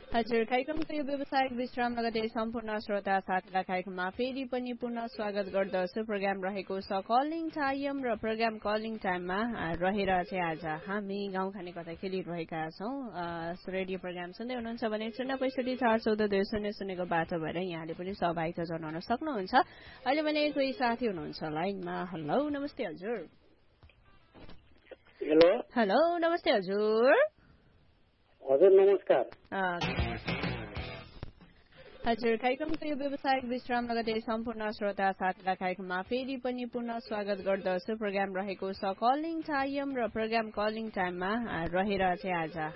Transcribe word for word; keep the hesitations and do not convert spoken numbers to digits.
हजुर, कार्यक्रमको यो व्यावसायिक विश्राम लगतै सम्पूर्ण श्रोता साथीलाई कार्यक्रममा फेरि पनि पुनः स्वागत गर्दछु। प्रोग्राम रहेको छ कलिङ टाइम र प्रोग्राम कलिङ टाइममा रहेर चाहिँ आज हामी गाउँ खाने कथा खेलिरहेका छौँ। रेडियो प्रोग्राम सुन्दै हुनुहुन्छ भने शून्य पैँसठी चार चौध दुई शून्य शून्यको बाटो भएर यहाँले पनि सहभागिता जनाउन सक्नुहुन्छ। अहिले भने कोही साथी हुनुहुन्छ लाइनमा। हेलो, नमस्ते हजुर। हेलो हेलो, नमस्ते हजुर। हजुर नमस्कार। हजुर, कार्यक्रमको यो व्यावसायिक विश्राम लगतै सम्पूर्ण श्रोता साथीलाई कार्यक्रममा फेरि पनि पुनः स्वागत गर्दछु। प्रोग्राम रहेको छ कलिङ टाइम र प्रोग्राम कलिङ टाइममा रहेर चाहिँ आज